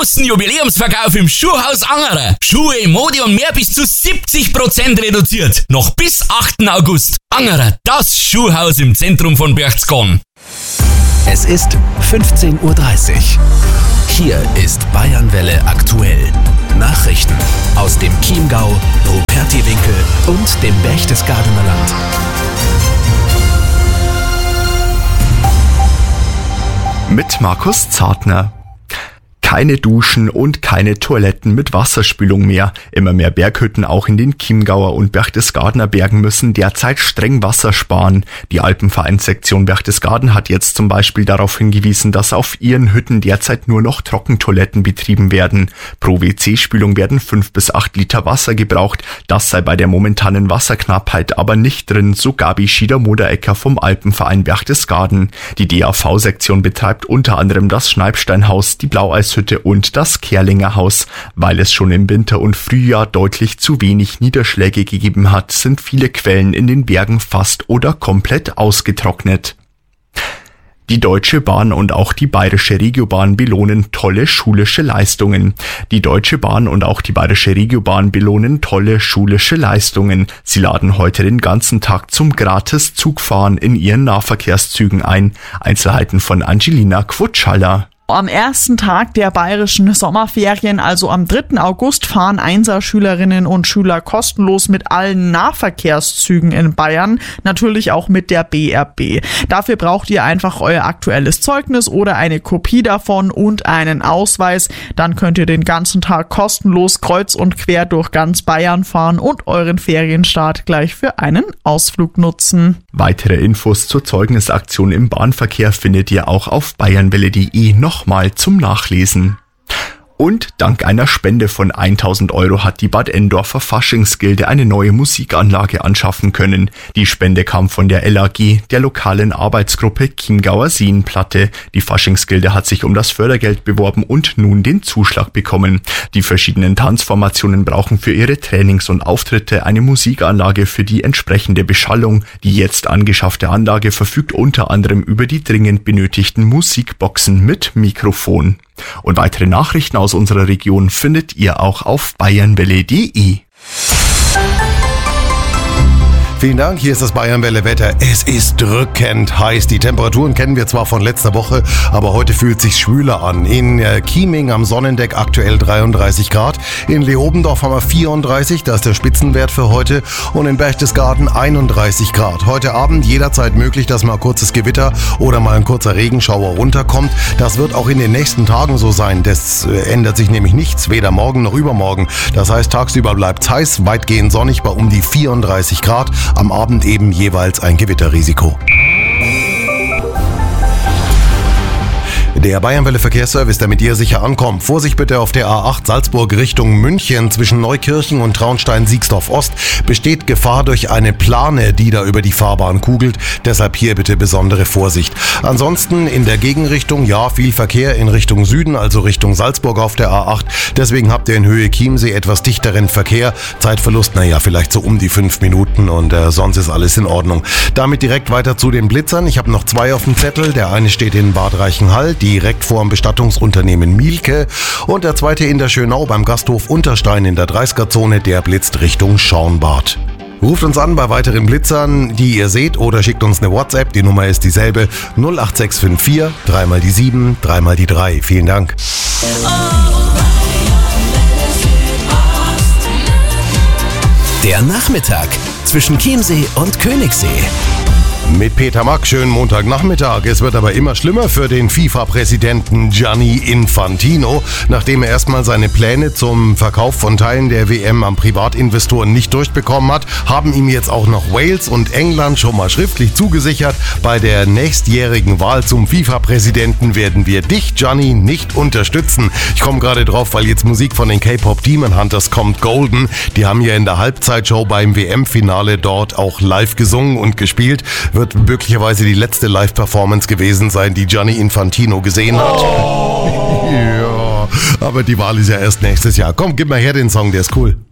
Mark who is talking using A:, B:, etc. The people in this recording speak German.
A: großen Jubiläumsverkauf im Schuhhaus Angerer. Schuhe, Mode und mehr bis zu 70% reduziert. Noch bis 8. August. Angerer, das Schuhhaus im Zentrum von Berchtesgaden.
B: Es ist 15:30 Uhr. Hier ist Bayernwelle aktuell. Nachrichten aus dem Chiemgau, Rupertiwinkel und dem Berchtesgadener Land.
C: Mit Markus Zartner. Keine Duschen und keine Toiletten mit Wasserspülung mehr. Immer mehr Berghütten auch in den Chiemgauer und Berchtesgadener Bergen müssen derzeit streng Wasser sparen. Die Alpenvereinssektion Berchtesgaden hat jetzt zum Beispiel darauf hingewiesen, dass auf ihren Hütten derzeit nur noch Trockentoiletten betrieben werden. Pro WC-Spülung werden 5 bis 8 Liter Wasser gebraucht. Das sei bei der momentanen Wasserknappheit aber nicht drin, so Gabi Schieder-Moderecker vom Alpenverein Berchtesgaden. Die DAV-Sektion betreibt unter anderem das Schneibsteinhaus, die Blaueishütte und das Kerlinger Haus. Weil es schon im Winter und Frühjahr deutlich zu wenig Niederschläge gegeben hat, sind viele Quellen in den Bergen fast oder komplett ausgetrocknet. Die Deutsche Bahn und auch die Bayerische Regiobahn belohnen tolle schulische Leistungen. Die Deutsche Bahn und auch die Bayerische Regiobahn belohnen tolle schulische Leistungen. Sie laden heute den ganzen Tag zum Gratis-Zugfahren in ihren Nahverkehrszügen ein. Einzelheiten von Angelina Quutschaller.
D: Am ersten Tag der bayerischen Sommerferien, also am 3. August, fahren Einser-Schülerinnen und Schüler kostenlos mit allen Nahverkehrszügen in Bayern, natürlich auch mit der BRB. Dafür braucht ihr einfach euer aktuelles Zeugnis oder eine Kopie davon und einen Ausweis. Dann könnt ihr den ganzen Tag kostenlos kreuz und quer durch ganz Bayern fahren und euren Ferienstart gleich für einen Ausflug nutzen.
C: Weitere Infos zur Zeugnisaktion im Bahnverkehr findet ihr auch auf bayernwelle.de nochmal zum Nachlesen. Und dank einer Spende von 1.000 € hat die Bad Endorfer Faschingsgilde eine neue Musikanlage anschaffen können. Die Spende kam von der LAG, der lokalen Arbeitsgruppe Chiemgauer Seenplatte. Die Faschingsgilde hat sich um das Fördergeld beworben und nun den Zuschlag bekommen. Die verschiedenen Tanzformationen brauchen für ihre Trainings und Auftritte eine Musikanlage für die entsprechende Beschallung. Die jetzt angeschaffte Anlage verfügt unter anderem über die dringend benötigten Musikboxen mit Mikrofon. Und weitere Nachrichten aus unserer Region findet ihr auch auf bayernwelle.de.
E: Vielen Dank, hier ist das Bayernwelle-Wetter. Es ist drückend heiß. Die Temperaturen kennen wir zwar von letzter Woche, aber heute fühlt es sich schwüler an. In Chieming am Sonnendeck aktuell 33 Grad. In Leobendorf haben wir 34, das ist der Spitzenwert für heute. Und in Berchtesgaden 31 Grad. Heute Abend jederzeit möglich, dass mal ein kurzes Gewitter oder mal ein kurzer Regenschauer runterkommt. Das wird auch in den nächsten Tagen so sein. Das ändert sich nämlich nichts, weder morgen noch übermorgen. Das heißt, tagsüber bleibt es heiß, weitgehend sonnig bei um die 34 Grad. Am Abend eben jeweils ein Gewitterrisiko. Der Bayernwelle Verkehrsservice, der mit dir sicher ankommt. Vorsicht bitte auf der A8 Salzburg Richtung München zwischen Neukirchen und Traunstein-Siegsdorf Ost. Besteht Gefahr durch eine Plane, die da über die Fahrbahn kugelt. Deshalb hier bitte besondere Vorsicht. Ansonsten in der Gegenrichtung, ja, viel Verkehr in Richtung Süden, also Richtung Salzburg auf der A8. Deswegen habt ihr in Höhe Chiemsee etwas dichteren Verkehr. Zeitverlust, vielleicht so um die 5 Minuten und sonst ist alles in Ordnung. Damit direkt weiter zu den Blitzern. Ich habe noch 2 auf dem Zettel. Der eine steht in Bad Reichenhall, direkt vor dem Bestattungsunternehmen Mielke, und der zweite in der Schönau beim Gasthof Unterstein in der 30er-Zone, der blitzt Richtung Schauenbad. Ruft uns an bei weiteren Blitzern, die ihr seht, oder schickt uns eine WhatsApp, die Nummer ist dieselbe, 08654 3 mal die 7, 3 mal die 3. Vielen Dank.
B: Der Nachmittag zwischen Chiemsee und Königssee.
E: Mit Peter Mack, schönen Montagnachmittag. Es wird aber immer schlimmer für den FIFA-Präsidenten Gianni Infantino. Nachdem er erstmal seine Pläne zum Verkauf von Teilen der WM an Privatinvestoren nicht durchbekommen hat, haben ihm jetzt auch noch Wales und England schon mal schriftlich zugesichert. Bei der nächstjährigen Wahl zum FIFA-Präsidenten werden wir dich, Gianni, nicht unterstützen. Ich komme gerade drauf, weil jetzt Musik von den K-Pop Demon Hunters kommt, Golden. Die haben ja in der Halbzeitshow beim WM-Finale dort auch live gesungen und gespielt. Wird möglicherweise die letzte Live-Performance gewesen sein, die Gianni Infantino gesehen hat. Ja, aber die Wahl ist ja erst nächstes Jahr. Komm, gib mal her den Song, der ist cool.